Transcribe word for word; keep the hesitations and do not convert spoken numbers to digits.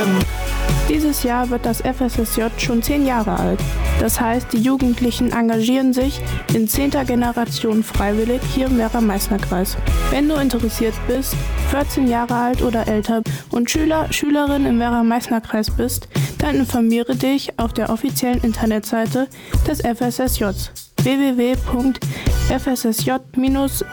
werden. Dieses Jahr wird das F S S J schon zehn Jahre alt. Das heißt, die Jugendlichen engagieren sich in zehnter Generation freiwillig hier im Werra-Meißner-Kreis. Wenn du interessiert bist, vierzehn Jahre alt oder älter und Schüler, Schülerin im Werra-Meißner-Kreis bist, dann informiere dich auf der offiziellen Internetseite des F S S J w w w punkt f s s j dash